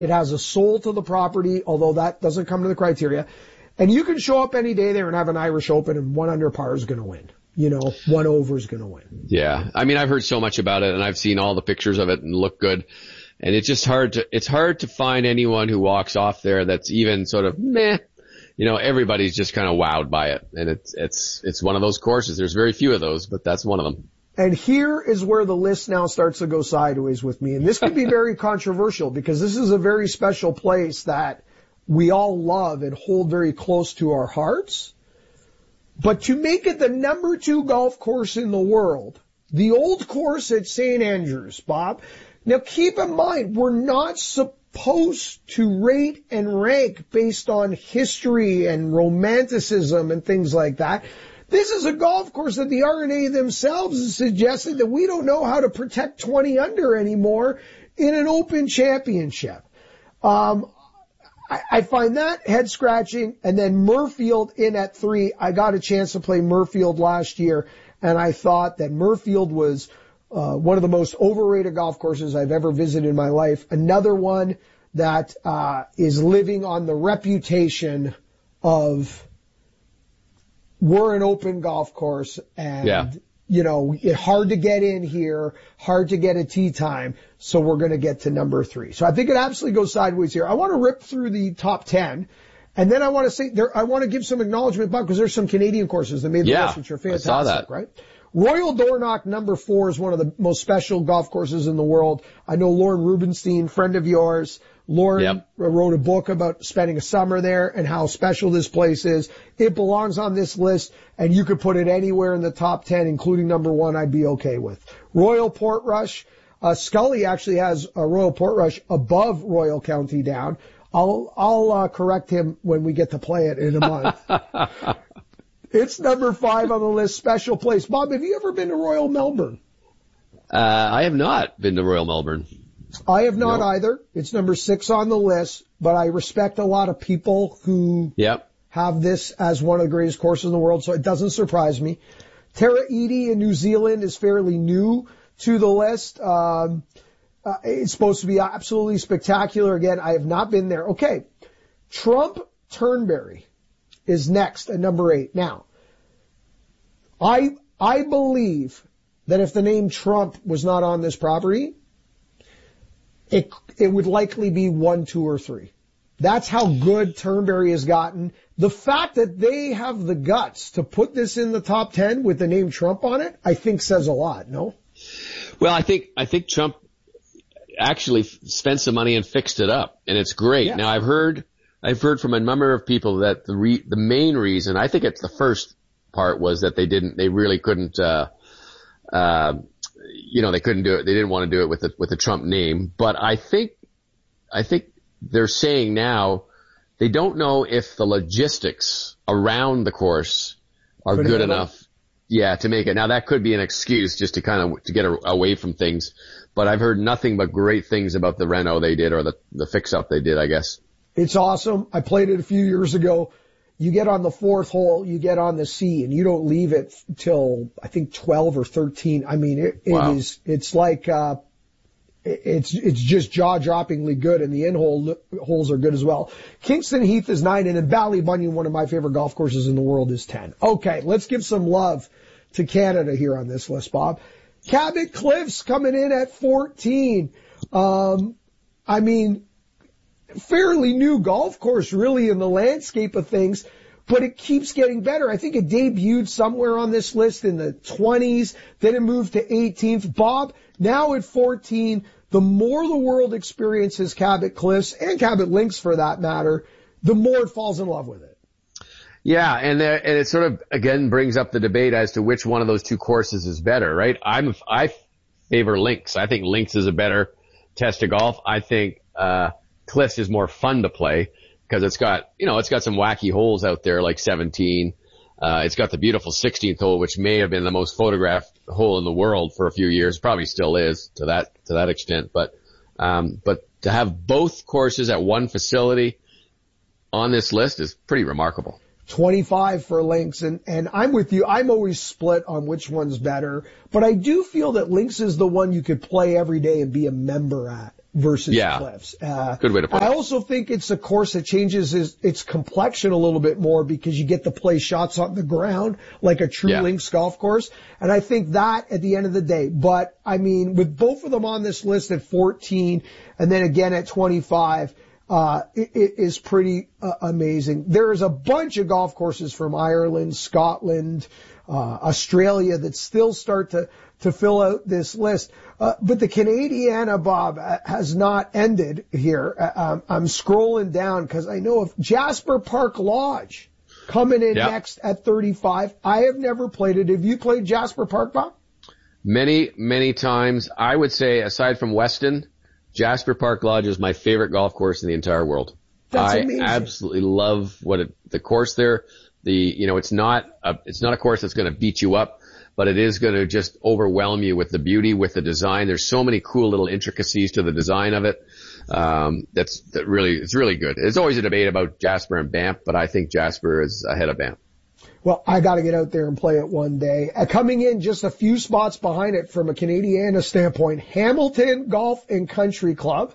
It has a soul to the property, although that doesn't come to the criteria. And you can show up any day there and have an Irish Open, and 1 under par is going to win. 1 over is going to win. Yeah. I mean, I've heard so much about it, and I've seen all the pictures of it and look good. And it's just hard to find anyone who walks off there that's even sort of meh. Everybody's just kind of wowed by it. And it's one of those courses. There's very few of those, but that's one of them. And here is where the list now starts to go sideways with me. And this could be very controversial because this is a very special place that we all love and hold very close to our hearts. But to make it the number 2 golf course in the world, the old course at St. Andrews, Bob. Now keep in mind, we're not supposed to rate and rank based on history and romanticism and things like that. This is a golf course that the R&A themselves has suggested that we don't know how to protect 20 under anymore in an Open Championship. I find that head-scratching. And then Murfield in at 3. I got a chance to play Murfield last year, and I thought that Murfield was one of the most overrated golf courses I've ever visited in my life. Another one that is living on the reputation of we're an open golf course and, hard to get in here, hard to get a tee time, so we're going to get to number 3. So I think it absolutely goes sideways here. I want to rip through the top 10, and then I want to say I want to give some acknowledgement, Bob, because there's some Canadian courses that made the list, which are fantastic, I saw that. Right? Royal Dornoch, number 4, is one of the most special golf courses in the world. I know Lauren Rubenstein, friend of yours. Lauren wrote a book about spending a summer there and how special this place is. It belongs on this list, and you could put it anywhere in the top 10, including number 1, I'd be okay with. Royal Portrush. Scully actually has a Royal Portrush above Royal County Down. I'll correct him when we get to play it in a month. It's number 5 on the list, special place. Bob, have you ever been to Royal Melbourne? I have not been to Royal Melbourne. I have not either. It's number 6 on the list, but I respect a lot of people who have this as one of the greatest courses in the world, so it doesn't surprise me. Tara-Iti in New Zealand is fairly new to the list. It's supposed to be absolutely spectacular. Again, I have not been there. Okay, Trump Turnberry is next at number 8. Now, I believe that if the name Trump was not on this property, it would likely be 1, 2, or 3. That's how good Turnberry has gotten. The fact that they have the guts to put this in the top 10 with the name Trump on it, I think says a lot, no? Well, I think Trump actually spent some money and fixed it up, and it's great. Yeah. Now, I've heard from a number of people that the main reason, I think it's the first part, was that they really couldn't, they couldn't do it. They didn't want to do it with the Trump name. But I think they're saying now they don't know if the logistics around the course are good enough. Yeah, to make it. Now that could be an excuse just to get away from things. But I've heard nothing but great things about the reno they did, or the fix up they did, I guess. It's awesome. I played it a few years ago. You get on the 4th hole, you get on the C, and you don't leave it till, I think, 12 or 13. I mean, it's like, it's just jaw-droppingly good, and the holes are good as well. Kingston Heath is 9, and in Ballybunion, one of my favorite golf courses in the world, is 10. Okay, let's give some love to Canada here on this list, Bob. Cabot Cliffs coming in at 14. I mean, fairly new golf course really in the landscape of things, but it keeps getting better. I think it debuted somewhere on this list in the 20s, then it moved to 18th. Bob, now at 14, the more the world experiences Cabot Cliffs, and Cabot Links for that matter, the more it falls in love with it. Yeah, and it sort of, again, brings up the debate as to which one of those two courses is better, right? I favor Links. I think Links is a better test of golf. I think Cliffs is more fun to play because it's got some wacky holes out there like 17. It's got the beautiful 16th hole, which may have been the most photographed hole in the world for a few years, probably still is to that extent. But to have both courses at one facility on this list is pretty remarkable. 25 for Links, and I'm with you. I'm always split on which one's better, but I do feel that Links is the one you could play every day and be a member at. versus Cliffs. Good way to put it. I also think it's a course that changes its complexion a little bit more because you get to play shots on the ground like a true links golf course. And I think that at the end of the day, but I mean, with both of them on this list at 14 and then again at 25, it is pretty amazing. There is a bunch of golf courses from Ireland, Scotland, Australia that still start to fill out this list. But the Canadiana, Bob, has not ended here. I'm scrolling down because I know of Jasper Park Lodge coming in next at 35. I have never played it. Have you played Jasper Park, Bob? Many, many times. I would say, aside from Weston, Jasper Park Lodge is my favorite golf course in the entire world. That's amazing. I absolutely love the course there. It's not a course that's going to beat you up, but it is going to just overwhelm you with the beauty, with the design. There's so many cool little intricacies to the design of it. It's really good. There's always a debate about Jasper and Banff, but I think Jasper is ahead of Banff. Well, I got to get out there and play it one day. Coming in just a few spots behind it from a Canadiana standpoint, Hamilton Golf and Country Club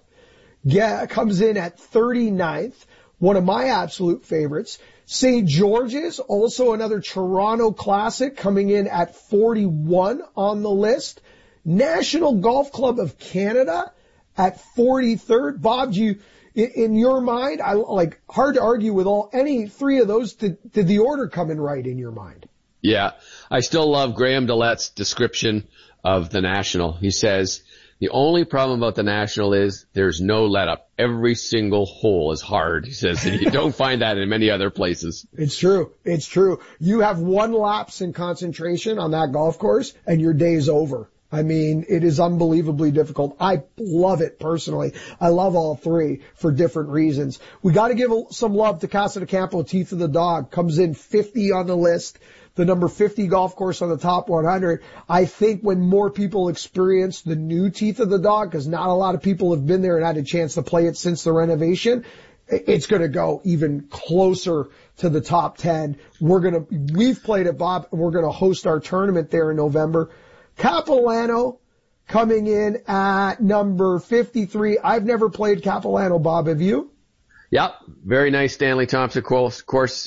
comes in at 39th, one of my absolute favorites. St. George's, also another Toronto classic, coming in at 41 on the list. National Golf Club of Canada at 43rd. Bob, in your mind, hard to argue with any three of those. Did the order come in right in your mind? Yeah. I still love Graham Dillett's description of the National. He says, the only problem about the National is there's no let up. Every single hole is hard, he says, and you don't find that in many other places. It's true. It's true. You have one lapse in concentration on that golf course and your day's over. I mean, it is unbelievably difficult. I love it personally. I love all three for different reasons. We got to give some love to Casa de Campo, Teeth of the Dog. Comes in 50 on the list. The number 50 golf course on the top 100. I think when more people experience the new Teeth of the Dog, because not a lot of people have been there and had a chance to play it since the renovation, it's going to go even closer to the top 10. We've played it, Bob, and we're going to host our tournament there in November. Capilano coming in at number 53. I've never played Capilano, Bob. Have you? Yep. Very nice Stanley Thompson course.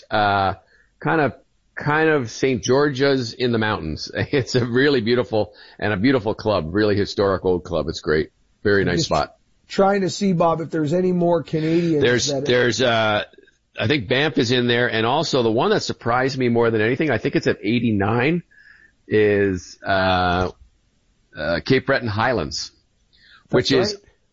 Kind of St. George's in the mountains. It's a really beautiful club, really historic old club. It's great. Very nice spot. Trying to see, Bob, if there's any more Canadians. I think Banff is in there, and also the one that surprised me more than anything, I think it's at 89, is Cape Breton Highlands, which is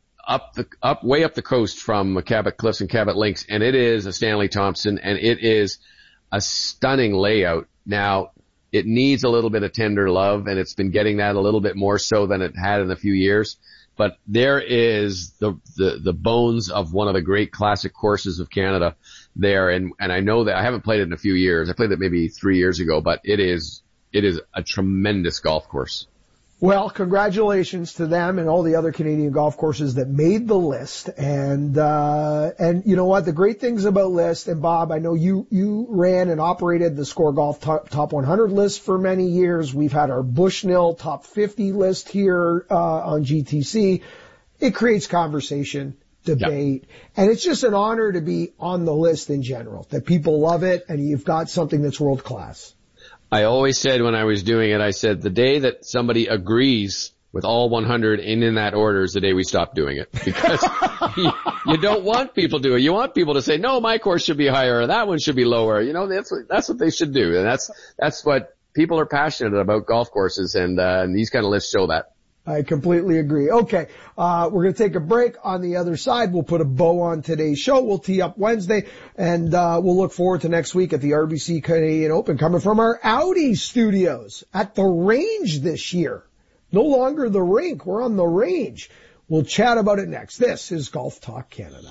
way up the coast from Cabot Cliffs and Cabot Links, and it is a Stanley Thompson, and it is a stunning layout. Now, it needs a little bit of tender love, and it's been getting that a little bit more so than it had in a few years. But there is the bones of one of the great classic courses of Canada there, and I know that I haven't played it in a few years. I played it maybe 3 years ago, but it is a tremendous golf course. Well, congratulations to them and all the other Canadian golf courses that made the list. And you know what? The great things about list, and Bob, I know you ran and operated the Score Golf top 100 list for many years. We've had our Bushnell top 50 list here, on GTC. It creates conversation, debate, and it's just an honor to be on the list in general, that people love it and you've got something that's world class. I always said when I was doing it, I said the day that somebody agrees with all 100 in that order is the day we stop doing it, because you don't want people to do it. You want people to say, no, my course should be higher or that one should be lower. You know, that's what they should do. And that's what people are passionate about, golf courses, and these kind of lists show that. I completely agree. Okay, we're going to take a break. On the other side, we'll put a bow on today's show. We'll tee up Wednesday, and we'll look forward to next week at the RBC Canadian Open, coming from our Audi studios at the range this year. No longer the rink. We're on the range. We'll chat about it next. This is Golf Talk Canada.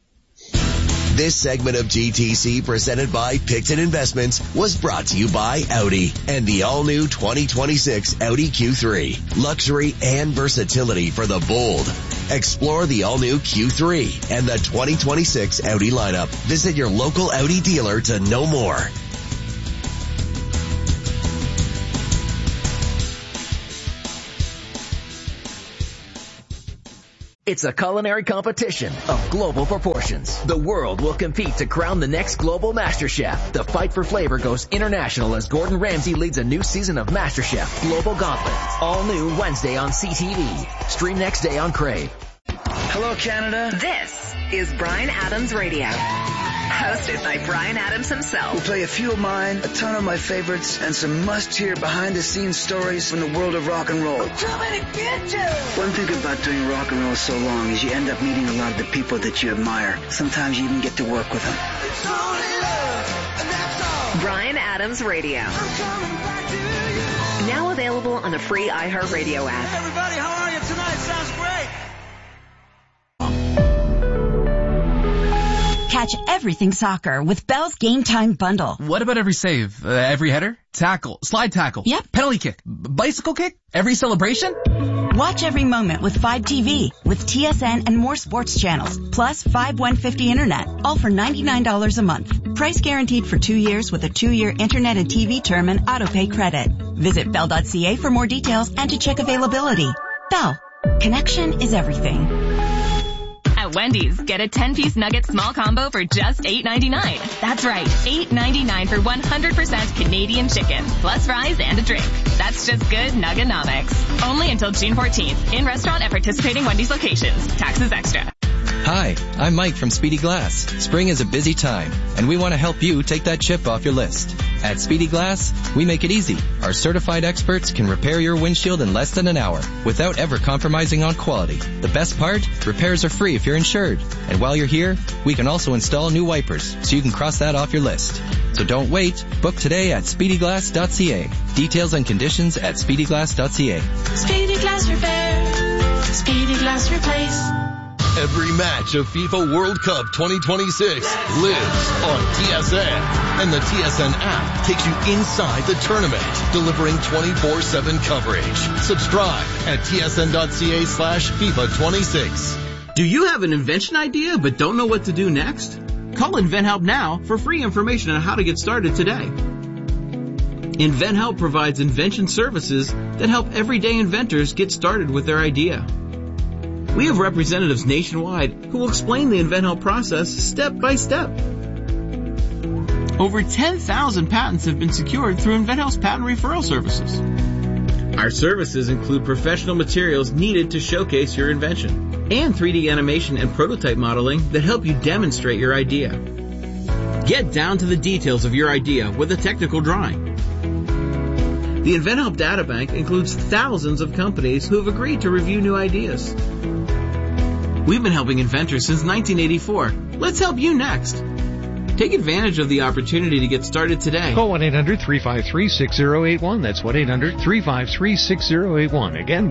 This segment of GTC, presented by Picton Investments, was brought to you by Audi and the all-new 2026 Audi Q3. Luxury and versatility for the bold. Explore the all-new Q3 and the 2026 Audi lineup. Visit your local Audi dealer to know more. It's a culinary competition of global proportions. The world will compete to crown the next global Master Chef. The fight for flavor goes international as Gordon Ramsay leads a new season of Master Chef Global Gauntlet. All new Wednesday on CTV. Stream next day on Crave. Hello, Canada. This is Bryan Adams Radio. Hosted by Bryan Adams himself. We'll play a few of mine, a ton of my favorites, and some must-hear behind-the-scenes stories from the world of rock and roll. One thing about doing rock and roll so long is you end up meeting a lot of the people that you admire. Sometimes you even get to work with them. Bryan Adams Radio. Now available on the free iHeartRadio app. Everybody, how are you tonight? Sounds great. Catch everything soccer with Bell's Game Time Bundle. What about every save? Every header? Tackle? Slide tackle? Yep. Penalty kick? Bicycle kick? Every celebration? Watch every moment with 5TV, with TSN and more sports channels, plus 5150 internet, all for $99 a month. Price guaranteed for 2 years with a 2-year internet and TV term and autopay credit. Visit bell.ca for more details and to check availability. Bell. Connection is everything. At Wendy's, get a 10-piece nugget small combo for just $8.99. That's right, $8.99 for 100% Canadian chicken, plus fries and a drink. That's just good nuggenomics. Only until June 14th. In restaurant at participating Wendy's locations. Taxes extra. Hi, I'm Mike from Speedy Glass. Spring is a busy time, and we want to help you take that chip off your list. At Speedy Glass, we make it easy. Our certified experts can repair your windshield in less than an hour without ever compromising on quality. The best part? Repairs are free if you're insured. And while you're here, we can also install new wipers so you can cross that off your list. So don't wait. Book today at speedyglass.ca. Details and conditions at speedyglass.ca. Speedy Glass Repair. Speedy Glass Replace. Every match of FIFA World Cup 2026 lives on TSN. And the TSN app takes you inside the tournament, delivering 24/7 coverage. Subscribe at tsn.ca/FIFA26. Do you have an invention idea but don't know what to do next? Call InventHelp now for free information on how to get started today. InventHelp provides invention services that help everyday inventors get started with their idea. We have representatives nationwide who will explain the InventHelp process step by step. Over 10,000 patents have been secured through InventHelp's patent referral services. Our services include professional materials needed to showcase your invention and 3D animation and prototype modeling that help you demonstrate your idea. Get down to the details of your idea with a technical drawing. The InventHelp Databank includes thousands of companies who have agreed to review new ideas. We've been helping inventors since 1984. Let's help you next. Take advantage of the opportunity to get started today. Call 1-800-353-6081. That's 1-800-353-6081. Again,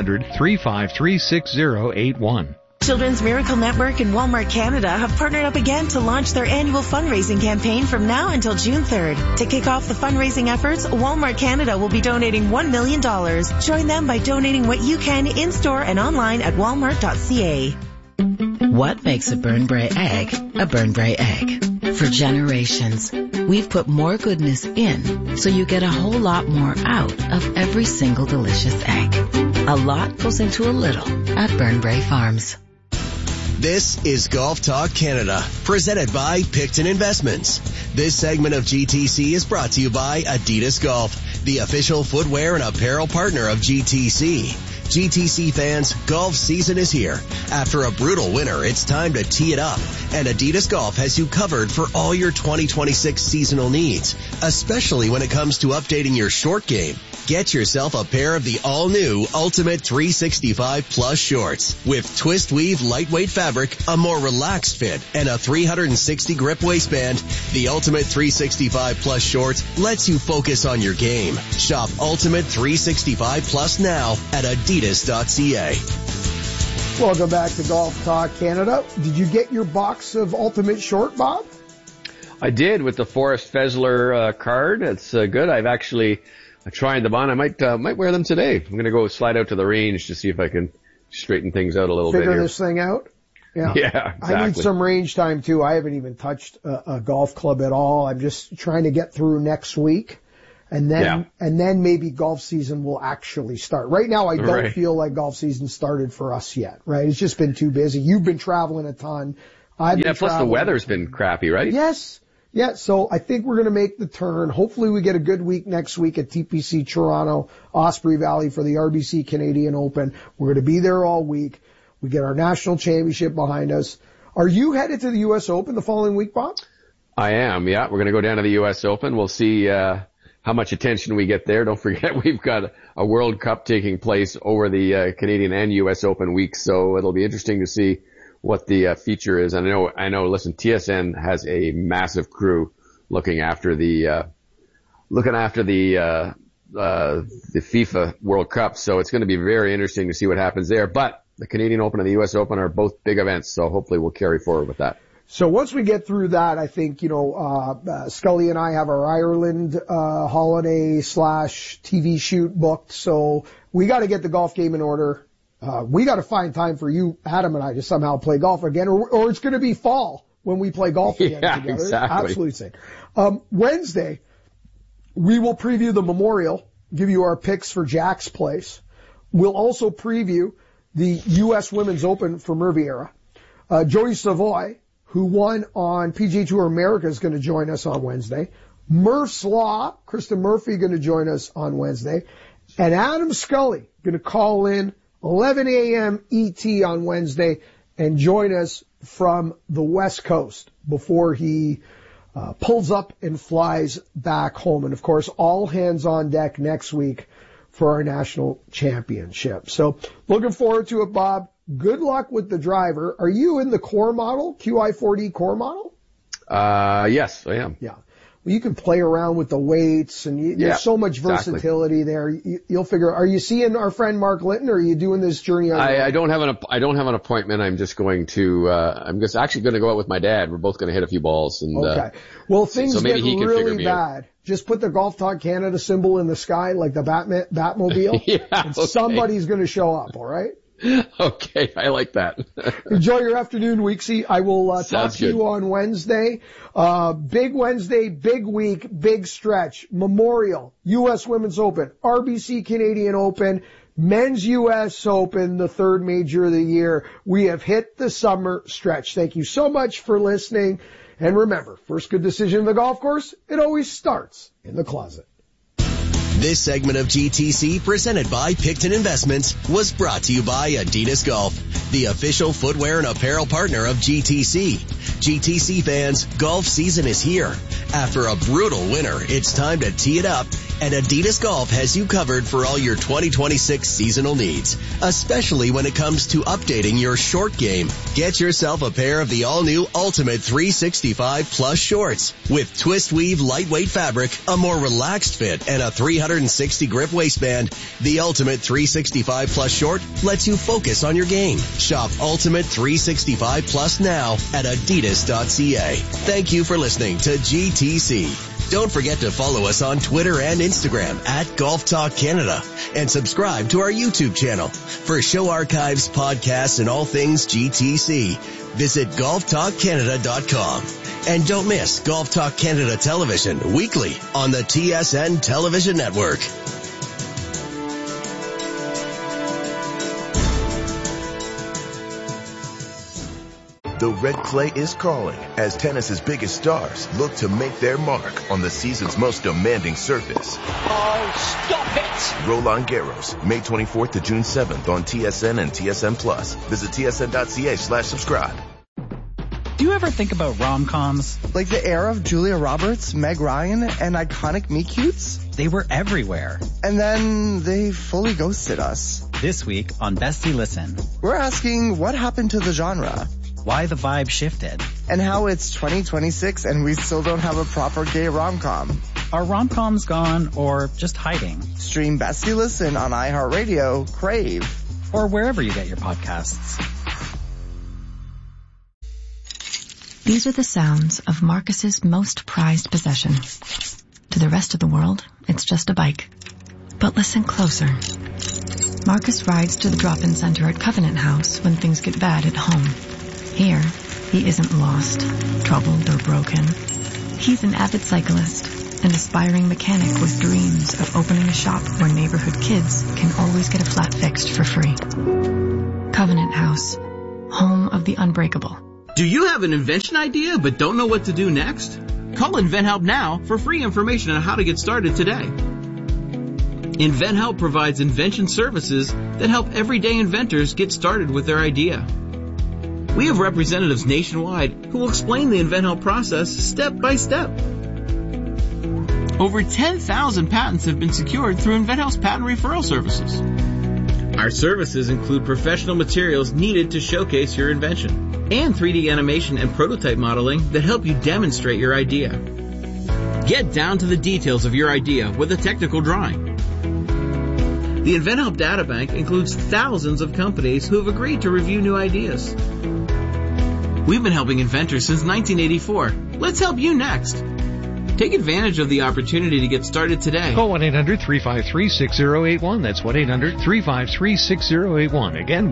1-800-353-6081. Children's Miracle Network and Walmart Canada have partnered up again to launch their annual fundraising campaign from now until June 3rd. To kick off the fundraising efforts, Walmart Canada will be donating $1 million. Join them by donating what you can in-store and online at walmart.ca. What makes a Burnbrae egg a Burnbrae egg? For generations, we've put more goodness in so you get a whole lot more out of every single delicious egg. A lot goes into a little at Burnbrae Farms. This is Golf Talk Canada, presented by Picton Investments. This segment of GTC is brought to you by Adidas Golf, the official footwear and apparel partner of GTC. GTC fans, golf season is here. After a brutal winter, it's time to tee it up. And Adidas Golf has you covered for all your 2026 seasonal needs, especially when it comes to updating your short game. Get yourself a pair of the all-new Ultimate 365 Plus shorts with twist weave lightweight fabric, a more relaxed fit, and a 360 grip waistband. The Ultimate 365 Plus shorts lets you focus on your game. Shop Ultimate 365 Plus now at adidas.ca. Welcome back to Golf Talk Canada. Did you get your box of Ultimate Short, Bob? I did, with the Forrest Fessler card. It's good. I've actually tried them on. I might wear them today. I'm going to go slide out to the range to see if I can straighten things out a little bit. Figure this thing out? Yeah, exactly. I need some range time too. I haven't even touched a golf club at all. I'm just trying to get through next week. And then maybe golf season will actually start. Right now, I don't feel like golf season started for us yet, right? It's just been too busy. You've been traveling a ton. Plus the weather's been crappy, right? Yes. Yeah, so I think we're going to make the turn. Hopefully we get a good week next week at TPC Toronto, Osprey Valley for the RBC Canadian Open. We're going to be there all week. We get our national championship behind us. Are you headed to the U.S. Open the following week, Bob? I am, yeah. We're going to go down to the U.S. Open. We'll see how much attention we get there. Don't forget we've got a World Cup taking place over the Canadian and U.S. Open week, so it'll be interesting to see what the feature is. And I know, listen, TSN has a massive crew looking after the FIFA World Cup, so it's going to be very interesting to see what happens there. But the Canadian Open and the U.S. Open are both big events, so hopefully we'll carry forward with that. So once we get through that, I think, Scully and I have our Ireland holiday / TV shoot booked, so we got to get the golf game in order. We got to find time for you, Adam and I, to somehow play golf again, or it's going to be fall when we play golf again together. Exactly. Absolutely insane. Wednesday, we will preview the Memorial, give you our picks for Jack's place. We'll also preview the U.S. Women's Open for Riviera. Jody Savoy, who won on PGA Tour America, is going to join us on Wednesday. Murph's Law, Kristen Murphy, going to join us on Wednesday. And Adam Scully going to call in 11 a.m. ET on Wednesday and join us from the West Coast before he pulls up and flies back home. And, of course, all hands on deck next week for our national championship. So looking forward to it, Bob. Good luck with the driver. Are you in the core model, QI4D core model? Yes, I am. Yeah. Well, you can play around with the weights, and there's so much versatility there. You'll figure. Are you seeing our friend Mark Litton, or are you doing this journey on? I don't have an appointment. I'm just going to. I'm just actually going to go out with my dad. We're both going to hit a few balls. And okay. Well, things get really bad. Just put the Golf Talk Canada symbol in the sky, like the Batmobile, and somebody's going to show up. All right. Okay, I like that. Enjoy your afternoon, Weeksy. I will talk to you on Wednesday. Big Wednesday, big week, big stretch. Memorial, U.S. Women's Open, RBC Canadian Open, Men's U.S. Open, the third major of the year. We have hit the summer stretch. Thank you so much for listening. And remember, first good decision in the golf course, it always starts in the closet. This segment of GTC, presented by Picton Investments, was brought to you by Adidas Golf, the official footwear and apparel partner of GTC. GTC fans, golf season is here. After a brutal winter, it's time to tee it up, and Adidas Golf has you covered for all your 2026 seasonal needs, especially when it comes to updating your short game. Get yourself a pair of the all-new Ultimate 365 Plus shorts with twist weave lightweight fabric, a more relaxed fit, and a 360 grip waistband. The Ultimate 365 Plus short lets you focus on your game. Shop Ultimate 365 Plus now at adidas.ca. Thank you for listening to GTC. Don't forget to follow us on Twitter and Instagram at Golf Talk Canada, and subscribe to our YouTube channel. For show archives, podcasts, and all things GTC, visit golftalkcanada.com. And don't miss Golf Talk Canada Television weekly on the TSN Television Network. The red clay is calling as tennis's biggest stars look to make their mark on the season's most demanding surface. Oh, stop it! Roland Garros, May 24th to June 7th on TSN and TSN Plus. Visit tsn.ca/subscribe. Do you ever think about rom-coms? Like the era of Julia Roberts, Meg Ryan, and iconic meet-cutes? They were everywhere. And then they fully ghosted us. This week on Bestie Listen, we're asking what happened to the genre? Why the vibe shifted. And how it's 2026 and we still don't have a proper gay rom-com. Are rom-coms gone or just hiding? Stream Bestie Listen on iHeartRadio, Crave, or wherever you get your podcasts. These are the sounds of Marcus's most prized possession. To the rest of the world, it's just a bike. But listen closer. Marcus rides to the drop-in center at Covenant House when things get bad at home. Here, he isn't lost, troubled, or broken. He's an avid cyclist, An aspiring mechanic with dreams of opening a shop where neighborhood kids can always get a flat fixed for free. Covenant House, home of the unbreakable. Do you have an invention idea but don't know what to do next? Call InventHelp now for free information on how to get started today. InventHelp provides invention services that help everyday inventors get started with their idea. We have representatives nationwide who will explain the InventHelp process step by step. Over 10,000 patents have been secured through InventHelp's patent referral services. Our services include professional materials needed to showcase your invention and 3D animation and prototype modeling that help you demonstrate your idea. Get down to the details of your idea with a technical drawing. The InventHelp Databank includes thousands of companies who have agreed to review new ideas. We've been helping inventors since 1984. Let's help you next. Take advantage of the opportunity to get started today. Call 1-800-353-6081. That's 1-800-353-6081. Again,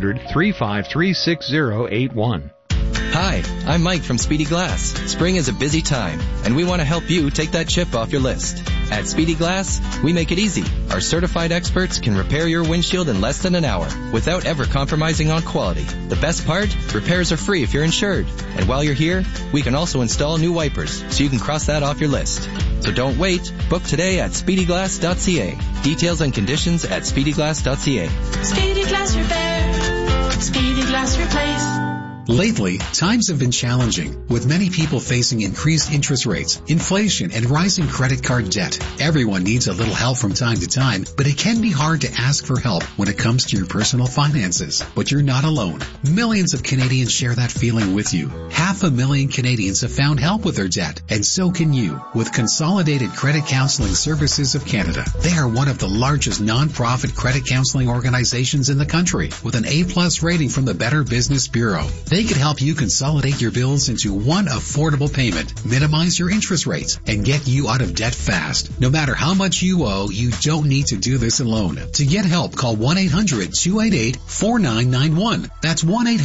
1-800-353-6081. Hi, I'm Mike from Speedy Glass. Spring is a busy time, and we want to help you take that chip off your list. At Speedy Glass, we make it easy. Our certified experts can repair your windshield in less than an hour without ever compromising on quality. The best part? Repairs are free if you're insured. And while you're here, we can also install new wipers, so you can cross that off your list. So don't wait. Book today at speedyglass.ca. Details and conditions at speedyglass.ca. Speedy Glass Repair. Speedy Glass Replace. Lately, times have been challenging, with many people facing increased interest rates, inflation, and rising credit card debt. Everyone needs a little help from time to time, but it can be hard to ask for help when it comes to your personal finances. But you're not alone. Millions of Canadians share that feeling with you. 500,000 Canadians have found help with their debt, and so can you, with Consolidated Credit Counseling Services of Canada. They are one of the largest non-profit credit counseling organizations in the country, with an A+ rating from the Better Business Bureau. They can help you consolidate your bills into one affordable payment, minimize your interest rates, and get you out of debt fast. No matter how much you owe, you don't need to do this alone. To get help, call 1-800-288-4991. That's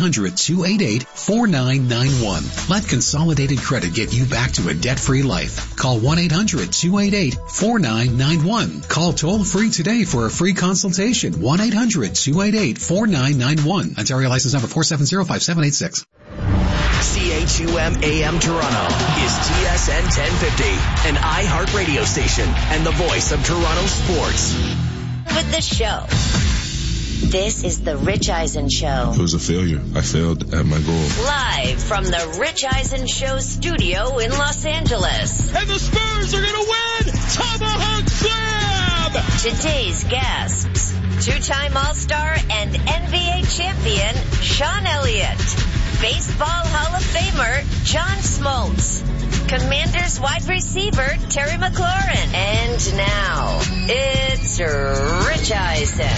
1-800-288-4991. Let Consolidated Credit get you back to a debt-free life. Call 1-800-288-4991. Call toll-free today for a free consultation. 1-800-288-4991. Ontario license number 4705786. CHUM AM Toronto is TSN 1050, an iHeartRadio station and the voice of Toronto sports. With the show. This is the Rich Eisen Show. It was a failure. I failed at my goal. Live from the Rich Eisen Show studio in Los Angeles. And the Spurs are going to win! Tomahawk Slam! Today's guests, two-time All-Star and NBA champion Sean Elliott. Baseball Hall of Famer John Smoltz. Commanders wide receiver Terry McLaurin. And now, it's Rich Eisen.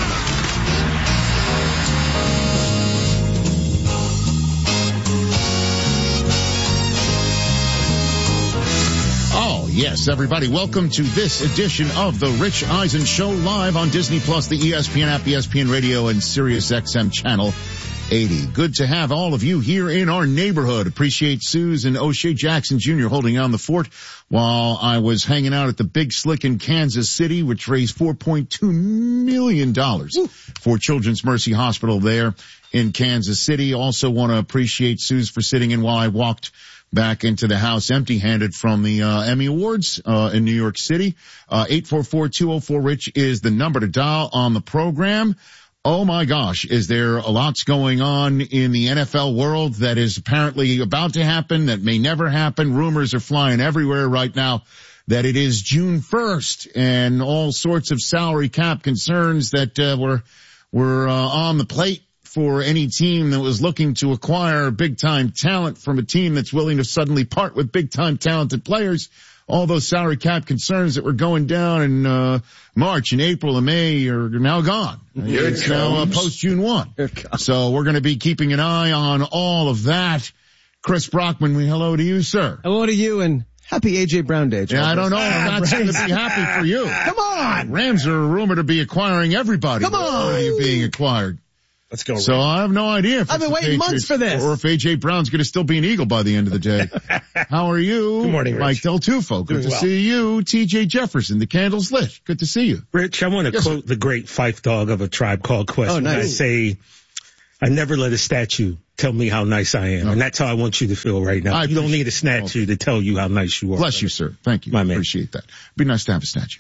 Oh, yes, everybody. Welcome to this edition of the Rich Eisen Show, live on Disney Plus, the ESPN app, ESPN Radio, and Sirius XM Channel 80. Good to have all of you here in our neighborhood. Appreciate Suze and O'Shea Jackson Jr. holding down the fort while I was hanging out at the Big Slick in Kansas City, which raised $4.2 million for Children's Mercy Hospital there in Kansas City. Also want to appreciate Suze for sitting in while I walked back into the house empty-handed from the Emmy Awards in New York City. 844-204-RICH is the number to dial on the program. Oh my gosh, is there a lot's going on in the NFL world that is apparently about to happen, that may never happen. Rumors are flying everywhere right now that it is June 1st and all sorts of salary cap concerns that were on the plate for any team that was looking to acquire big-time talent from a team that's willing to suddenly part with big-time talented players. All those salary cap concerns that were going down in March and April and May are now gone. It's now post-June 1. So we're going to be keeping an eye on all of that. Chris Brockman, hello to you, sir. Hello to you, and happy A.J. Brown Day. Yeah, I don't know if that's going to be happy for you. Come on! Rams are rumored to be acquiring everybody. Come on! You're being acquired. Let's go. So I have no idea if I've been waiting months for this. Or if A.J. Brown's going to still be an Eagle by the end of the day. How are you? Good morning, Rich. Mike Del Tufo. Good to see you. TJ Jefferson, the candle's lit. Good to see you. Rich, I want to quote the great Phife Dawg of A Tribe Called Quest. Oh, nice. I say, I never let a statue tell me how nice I am. And that's how I want you to feel right now. You don't need a statue to tell you how nice you are. Bless you, sir. Thank you. My man. Appreciate that. Be nice to have a statue.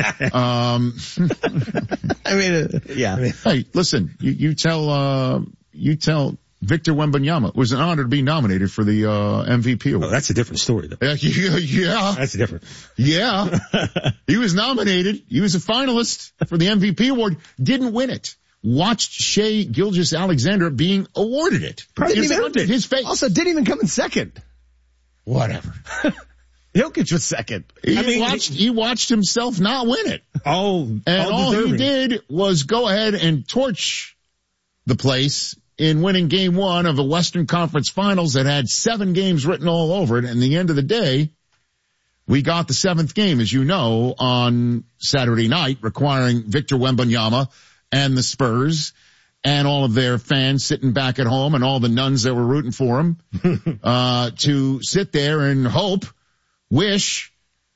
Hey, listen, you tell Victor Wembanyama. It was an honor to be nominated for the MVP award. Oh, that's a different story, though. Yeah. That's different. Yeah. He was nominated. He was a finalist for the MVP award. Didn't win it. Watched Shai Gilgeous-Alexander being awarded it. His face. Also, didn't even come in second. Whatever. Jokic was second. He watched himself not win it. All he did was go ahead and torch the place in winning game 1 of the Western Conference Finals that had 7 games written all over it. And at the end of the day, we got the 7th game, as you know, on Saturday night, requiring Victor Wembanyama and the Spurs and all of their fans sitting back at home and all the nuns that were rooting for him to sit there and wish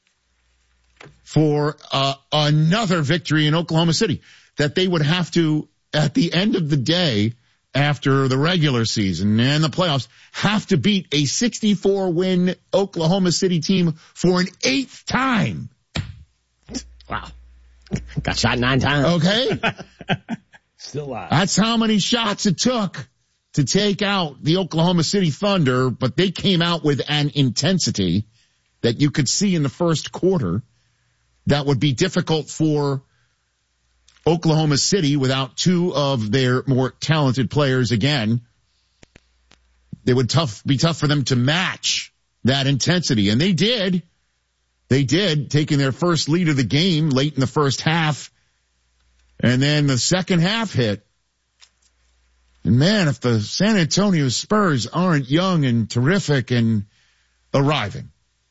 for another victory in Oklahoma City, that they would have to, at the end of the day, after the regular season and the playoffs, have to beat a 64-win Oklahoma City team for an 8th time. Wow. Got shot 9 times. Okay? Still alive. That's how many shots it took to take out the Oklahoma City Thunder, but they came out with an intensity that you could see in the first quarter that would be difficult for Oklahoma City without 2 of their more talented players again. It would be tough for them to match that intensity, and they did. They did, taking their first lead of the game late in the first half, and then the second half hit. And man, if the San Antonio Spurs aren't young and terrific and arriving.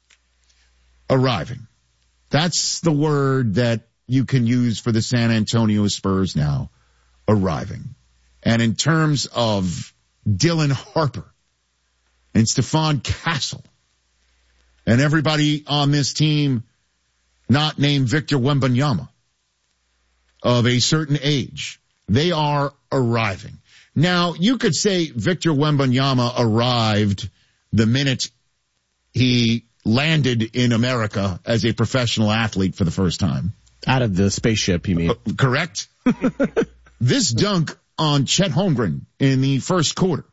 That's the word that you can use for the San Antonio Spurs now, arriving. And in terms of Dylan Harper and Stephon Castle and everybody on this team not named Victor Wembanyama of a certain age, they are arriving. Now, you could say Victor Wembanyama arrived the minute he landed in America as a professional athlete for the first time. Out of the spaceship, you mean? Correct. This dunk on Chet Holmgren in the first quarter.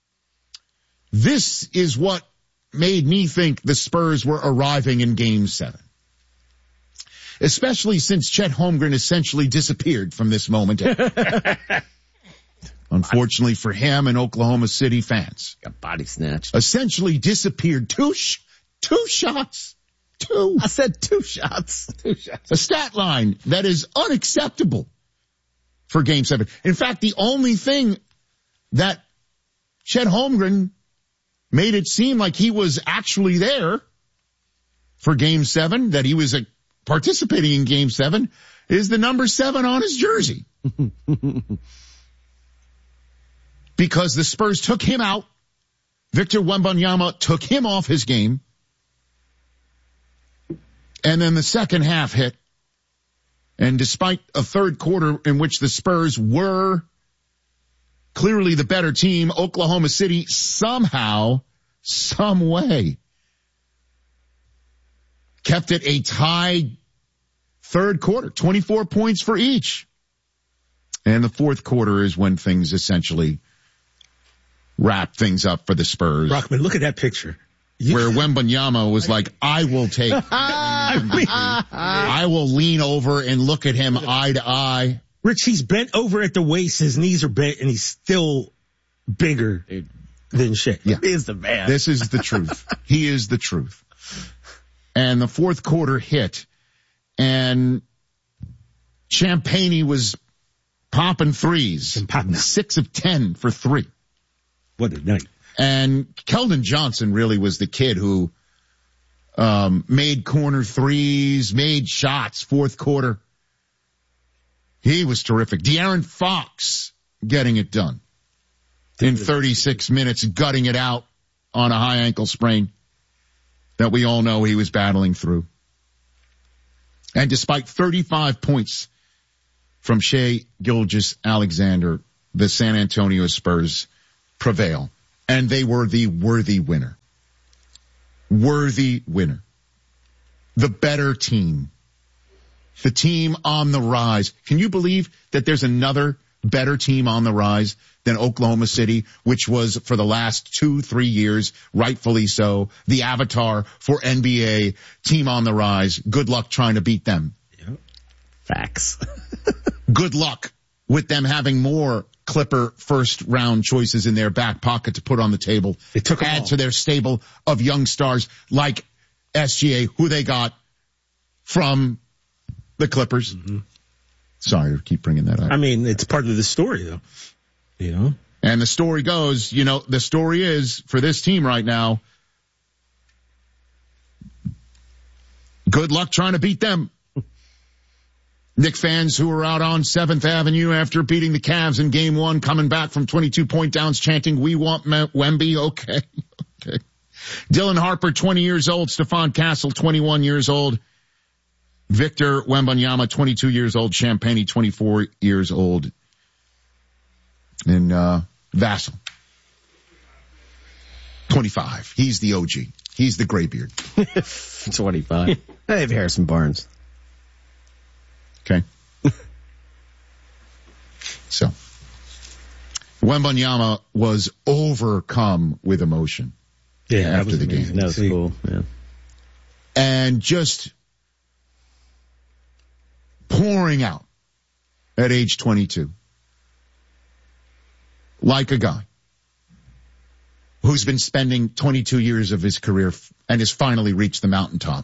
This is what made me think the Spurs were arriving in Game 7. Especially since Chet Holmgren essentially disappeared from this moment. Unfortunately for him and Oklahoma City fans. Got body snatched. Essentially disappeared. Two shots. 2. I said 2 shots. 2 shots. A stat line that is unacceptable for Game 7. In fact, the only thing that Chet Holmgren made it seem like he was actually there for Game 7, that he was participating in Game 7, is the number 7 on his jersey. Because the Spurs took him out. Victor Wembanyama took him off his game. And then the second half hit. And despite a third quarter in which the Spurs were clearly the better team, Oklahoma City somehow, some way, kept it a tied third quarter, 24 points for each. And the fourth quarter is when things essentially wrap things up for the Spurs. Brockman, look at that picture. Where Wembanyama was like, I will take, I will lean over and look at him eye to eye. Rich, he's bent over at the waist, his knees are bent, and he's still bigger than shit. Yeah. He is the man. This is the truth. He is the truth. And the fourth quarter hit, and Champagnie was popping threes. 6 of 10 for 3. What a night. And Keldon Johnson really was the kid who made corner threes, made shots fourth quarter. He was terrific. De'Aaron Fox getting it done in 36 minutes, gutting it out on a high ankle sprain. that we all know he was battling through. And despite 35 points from Shai Gilgeous-Alexander, the San Antonio Spurs prevail. And they were the worthy winner. Worthy winner. The better team. The team on the rise. Can you believe that there's another better team on the rise than Oklahoma City, which was for the last 2-3 years, rightfully so, the avatar for NBA team on the rise? Good luck trying to beat them. Yep. Facts. Good luck with them having more Clipper first round choices in their back pocket to put on the table. It took add to their stable of young stars like SGA, who they got from the Clippers. Mm-hmm. Sorry to keep bringing that up. I mean, it's part of the story, though. You know? And the story goes, the story is, for this team right now, good luck trying to beat them. Knick fans who were out on 7th Avenue after beating the Cavs in Game 1, coming back from 22-point downs, chanting, "We want Wemby." Okay. Dylan Harper, 20 years old. Stephon Castle, 21 years old. Victor Wembanyama, 22 years old. Champagnie, 24 years old. And Vassell, 25. He's the OG. He's the graybeard. 25. I have Harrison Barnes. Okay. So, Wembanyama was overcome with emotion. Yeah, after the game. That was cool. Yeah. And just pouring out at age 22. Like a guy who's been spending 22 years of his career and has finally reached the mountaintop.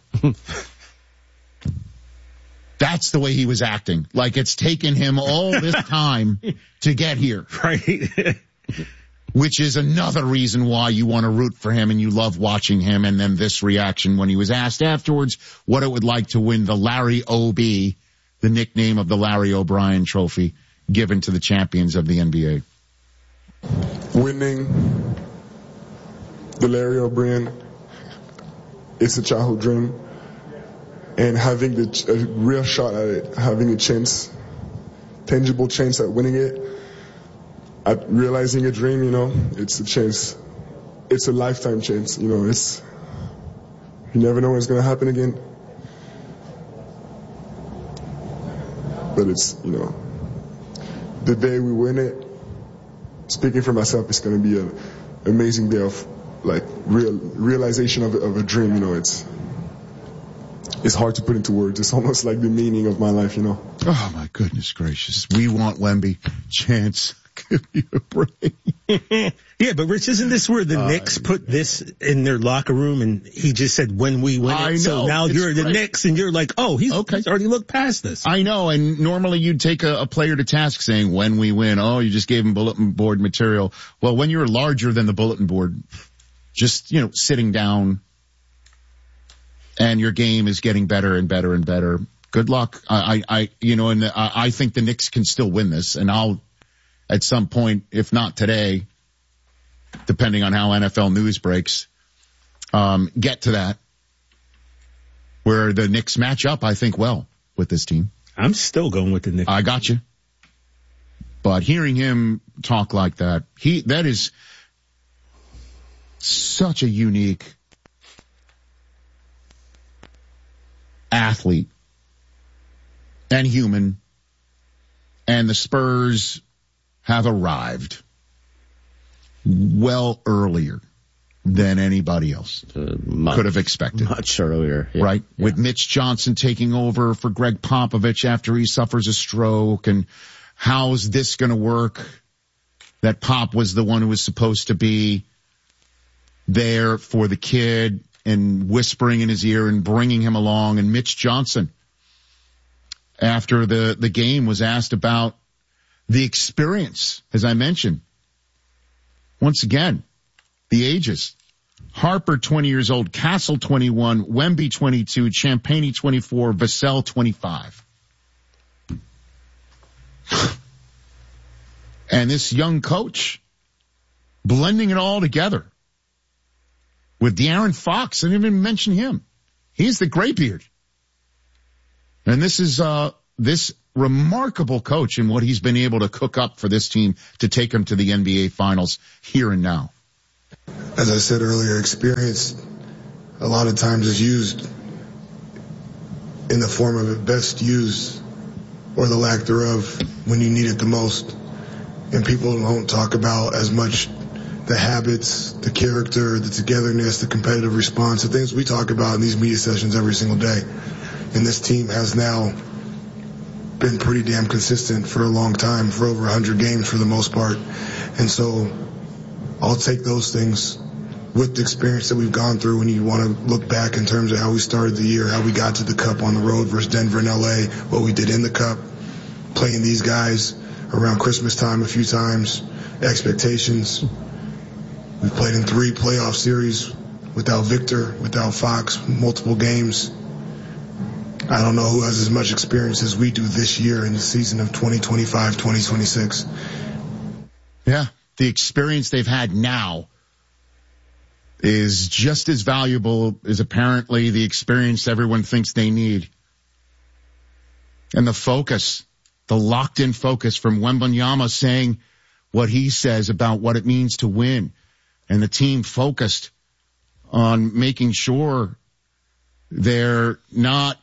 That's the way he was acting. Like it's taken him all this time to get here. Right. Which is another reason why you want to root for him and you love watching him. And then this reaction when he was asked afterwards what it would like to win the Larry O.B., the nickname of the Larry O'Brien Trophy given to the champions of the NBA. Winning the Larry O'Brien, it's a childhood dream. And having a real shot at it, having a chance, tangible chance at winning it, at realizing a dream, it's a chance. It's a lifetime chance, you never know when it's going to happen again. But it's, the day we win it, speaking for myself, it's going to be an amazing day of, realization of a dream, It's hard to put into words. It's almost like the meaning of my life, Oh, my goodness gracious. We want Wemby. Chance. Give me a break. Yeah, but Rich, isn't this where the Knicks put this in their locker room and he just said, when we win it? I know. So now you're the Knicks and you're like, oh, he's already looked past this. I know. And normally you'd take a player to task saying, when we win, oh, you just gave him bulletin board material. Well, when you're larger than the bulletin board, just, sitting down and your game is getting better and better and better. Good luck. I think the Knicks can still win this, and I'll, at some point, if not today, depending on how NFL news breaks, get to that where the Knicks match up, I think, well with this team. I'm still going with the Knicks. I got you. But hearing him talk like that, that is such a unique athlete and human, and the Spurs have arrived well earlier than anybody else could have expected. Much earlier. Yeah. Right? Yeah. With Mitch Johnson taking over for Greg Popovich after he suffers a stroke, and how's this going to work? That Pop was the one who was supposed to be there for the kid and whispering in his ear and bringing him along. And Mitch Johnson, after the game, was asked about the experience, as I mentioned. Once again, the ages. Harper, 20 years old. Castle, 21. Wemby, 22. Champagnie, 24. Vassell, 25. And this young coach blending it all together. with De'Aaron Fox. I didn't even mention him. He's the graybeard. And this is this remarkable coach and what he's been able to cook up for this team to take them to the NBA Finals here and now. As I said earlier, experience a lot of times is used in the form of it best used, or the lack thereof, when you need it the most. And people don't talk about as much the habits, the character, the togetherness, the competitive response, the things we talk about in these media sessions every single day. And this team has now been pretty damn consistent for a long time, for over 100 games for the most part. And so I'll take those things with the experience that we've gone through when you want to look back in terms of how we started the year, how we got to the Cup on the road versus Denver and LA, what we did in the Cup, playing these guys around Christmas time a few times, expectations. We played in 3 playoff series without Victor, without Fox, multiple games. I don't know who has as much experience as we do this year in the season of 2025-2026. Yeah, the experience they've had now is just as valuable as apparently the experience everyone thinks they need. And the focus, the locked-in focus from Wembanyama saying what he says about what it means to win, and the team focused on making sure they're not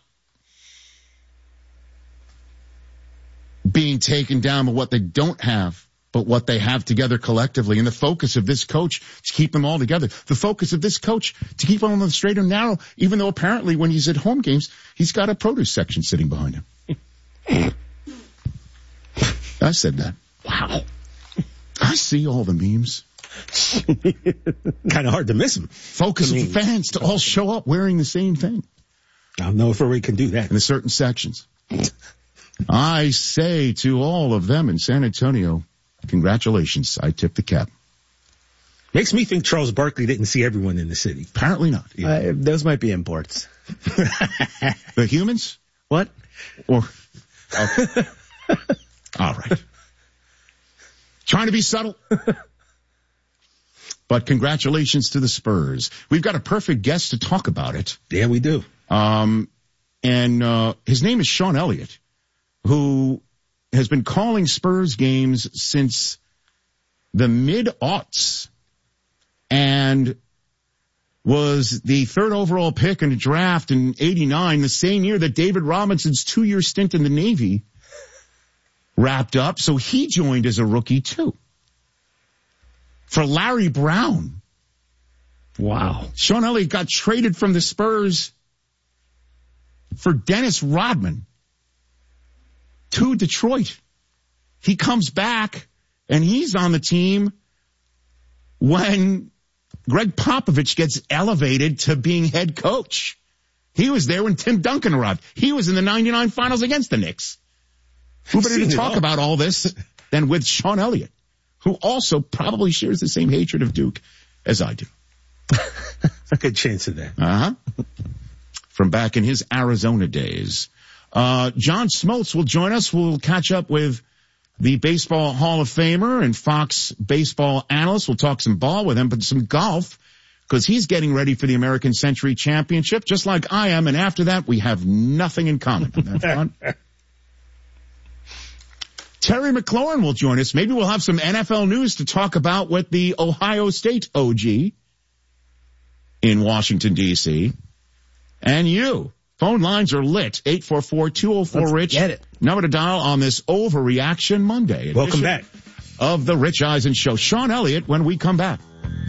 being taken down by what they don't have, but what they have together collectively. And the focus of this coach to keep them all together. The focus of this coach to keep them on the straight and narrow, even though apparently when he's at home games, he's got a produce section sitting behind him. I said that. Wow. I see all the memes. Kind of hard to miss them. Focus of the fans to all show up wearing the same thing. I don't know if we can do that. In certain sections. I say to all of them in San Antonio, congratulations. I tip the cap. Makes me think Charles Barkley didn't see everyone in the city. Apparently not. Yeah. Those might be imports. The humans? What? Or, okay. All right. Trying to be subtle. But congratulations to the Spurs. We've got a perfect guest to talk about it. Yeah, we do. And his name is Sean Elliott, who has been calling Spurs games since the mid-aughts and was the 3rd overall pick in the draft in 89, the same year that David Robinson's 2-year stint in the Navy wrapped up. So he joined as a rookie too. For Larry Brown. Wow. Sean Elliott got traded from the Spurs for Dennis Rodman to Detroit. He comes back and he's on the team when Greg Popovich gets elevated to being head coach. He was there when Tim Duncan arrived. He was in the 99 finals against the Knicks. Who better to talk about all this than with Sean Elliott, who also probably shares the same hatred of Duke as I do. A good chance of that. Uh-huh. From back in his Arizona days. John Smoltz will join us. We'll catch up with the Baseball Hall of Famer and Fox baseball analyst. We'll talk some ball with him, but some golf, because he's getting ready for the American Century Championship, just like I am. And after that, we have nothing in common. Isn't that fun? Terry McLaurin will join us. Maybe we'll have some NFL news to talk about with the Ohio State OG in Washington, D.C. And you. Phone lines are lit. 844-204-RICH. Get it. Number to dial on this Overreaction Monday. Welcome back. Of the Rich Eisen Show. Sean Elliott when we come back.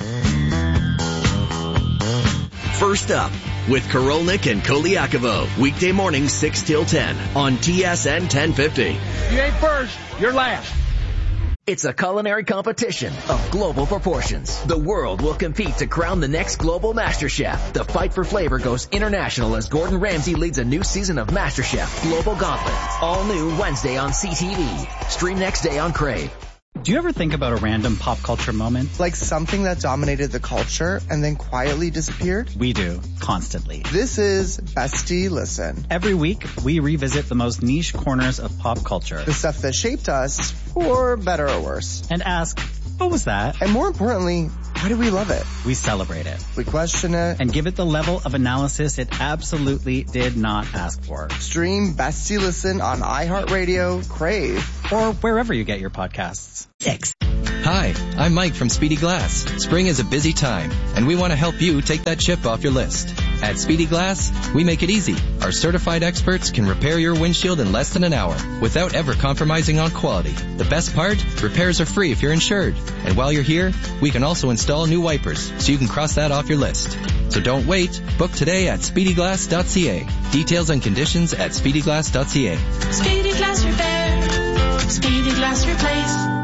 First up with Karolnik and Koliakovo. Weekday mornings 6 till 10 on TSN 1050. You ain't first, you're last. It's a culinary competition of global proportions. The world will compete to crown the next global master chef. The fight for flavor goes international as Gordon Ramsay leads a new season of MasterChef Global Gauntlet. All new Wednesday on CTV. Stream next day on Crave. Do you ever think about a random pop culture moment? Like something that dominated the culture and then quietly disappeared? We do, constantly. This is Bestie Listen. Every week, we revisit the most niche corners of pop culture. The stuff that shaped us, for better or worse. And ask, What was that? And more importantly, why do we love it? We celebrate it. We question it. And give it the level of analysis it absolutely did not ask for. Stream Best You Listen on iHeartRadio, Crave, or wherever you get your podcasts. 6. Hi, I'm Mike from Speedy Glass. Spring is a busy time, and we want to help you take that chip off your list. At Speedy Glass, we make it easy. Our certified experts can repair your windshield in less than an hour without ever compromising on quality. The best part? Repairs are free if you're insured. And while you're here, we can also install new wipers, so you can cross that off your list. So don't wait. Book today at speedyglass.ca. Details and conditions at speedyglass.ca. Speedy Glass Repair. Speedy Glass Replace.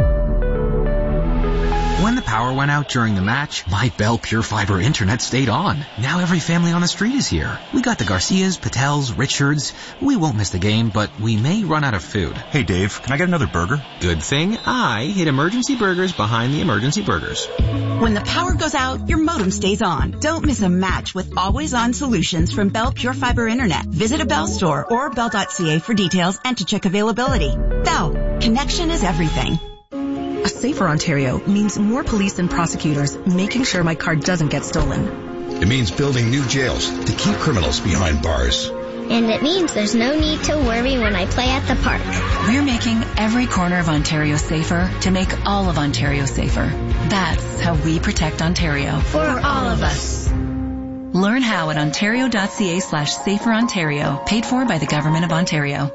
When the power went out during the match, my Bell Pure Fiber internet stayed on. Now every family on the street is here. We got the Garcias, Patels, Richards. We won't miss the game, but we may run out of food. Hey Dave, can I get another burger? Good thing I hid Emergency Burgers behind the Emergency Burgers. When the power goes out, your modem stays on. Don't miss a match with always-on solutions from Bell Pure Fiber Internet. Visit a Bell store or bell.ca for details and to check availability. Bell, connection is everything. A safer Ontario means more police and prosecutors making sure my car doesn't get stolen. It means building new jails to keep criminals behind bars. And it means there's no need to worry when I play at the park. We're making every corner of Ontario safer to make all of Ontario safer. That's how we protect Ontario. For all of us. Learn how at ontario.ca/saferontario, paid for by the Government of Ontario.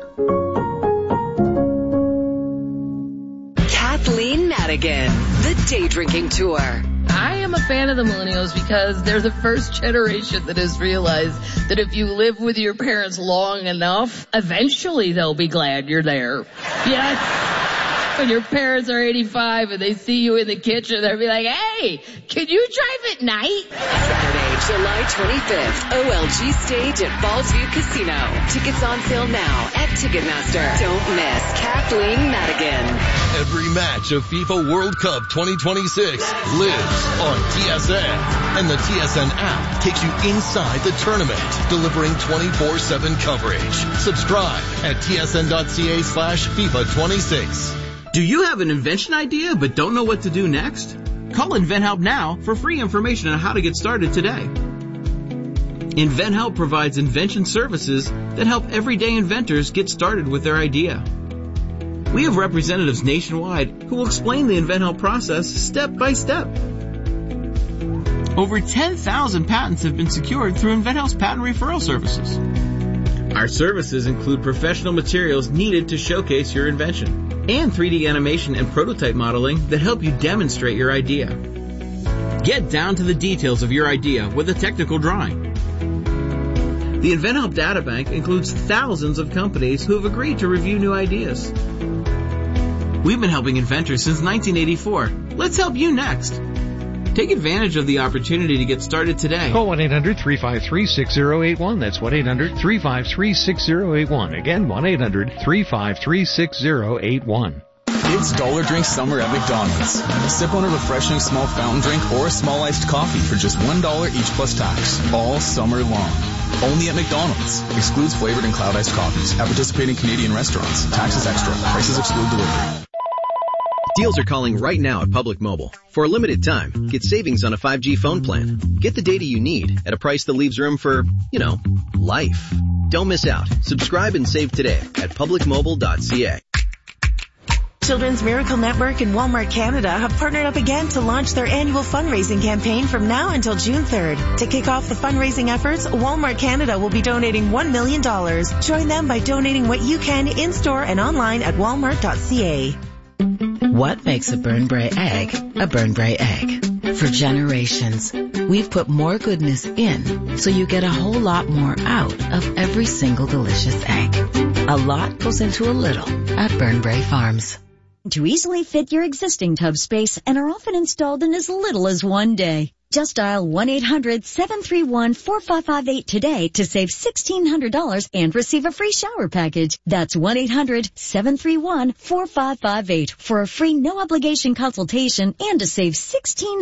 Kathleen Madigan, the Day Drinking Tour. I am a fan of the millennials because they're the first generation that has realized that if you live with your parents long enough, eventually they'll be glad you're there. Yes. When your parents are 85 and they see you in the kitchen, they'll be like, hey, can you drive at night? Saturday, July 25th, OLG stage at Ballsview Casino. Tickets on sale now at Ticketmaster. Don't miss Kathleen Madigan. Every match of FIFA World Cup 2026 lives on TSN. And the TSN app takes you inside the tournament, delivering 24/7 coverage. Subscribe at tsn.ca/FIFA26. Do you have an invention idea but don't know what to do next? Call InventHelp now for free information on how to get started today. InventHelp provides invention services that help everyday inventors get started with their idea. We have representatives nationwide who will explain the InventHelp process step by step. Over 10,000 patents have been secured through InventHelp's patent referral services. Our services include professional materials needed to showcase your invention and 3D animation and prototype modeling that help you demonstrate your idea. Get down to the details of your idea with a technical drawing. The InventHelp Databank includes thousands of companies who have agreed to review new ideas. We've been helping inventors since 1984. Let's help you next. Take advantage of the opportunity to get started today. Call 1-800-353-6081. That's 1-800-353-6081. Again, 1-800-353-6081. It's Dollar Drink Summer at McDonald's. Sip on a refreshing small fountain drink or a small iced coffee for just $1 each plus tax, all summer long. Only at McDonald's. Excludes flavored and cloud iced coffees at participating Canadian restaurants. Taxes extra. Prices exclude delivery. Deals are calling right now at Public Mobile. For a limited time, get savings on a 5G phone plan. Get the data you need at a price that leaves room for, life. Don't miss out. Subscribe and save today at publicmobile.ca. Children's Miracle Network and Walmart Canada have partnered up again to launch their annual fundraising campaign from now until June 3rd. To kick off the fundraising efforts, Walmart Canada will be donating $1 million. Join them by donating what you can in-store and online at walmart.ca. What makes a Burnbrae egg a Burnbrae egg? For generations, we've put more goodness in so you get a whole lot more out of every single delicious egg. A lot goes into a little at Burnbrae Farms. To easily fit your existing tub space and are often installed in as little as one day. Just dial 1-800-731-4558 today to save $1,600 and receive a free shower package. That's 1-800-731-4558 for a free no-obligation consultation and to save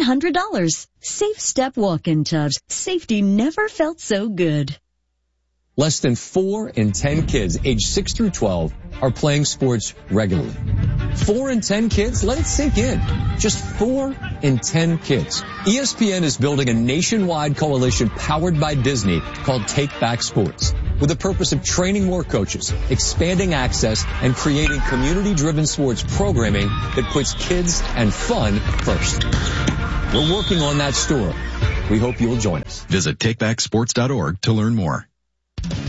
$1,600. Safe Step walk-in tubs. Safety never felt so good. less than 4 in 10 kids aged 6 through 12 are playing sports regularly. 4 in 10 kids? Let it sink in. Just 4 in 10 kids. ESPN is building a nationwide coalition powered by Disney called Take Back Sports, with the purpose of training more coaches, expanding access, and creating community-driven sports programming that puts kids and fun first. We're working on that story. We hope you'll join us. Visit takebacksports.org to learn more.